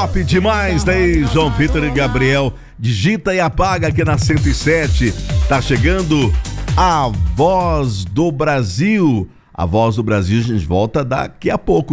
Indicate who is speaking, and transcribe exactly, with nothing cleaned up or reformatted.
Speaker 1: Top demais, daí João Vitor e Gabriel. Digita e apaga aqui na cento e sete. Tá chegando a Voz do Brasil. A Voz do Brasil, a gente volta daqui a pouco.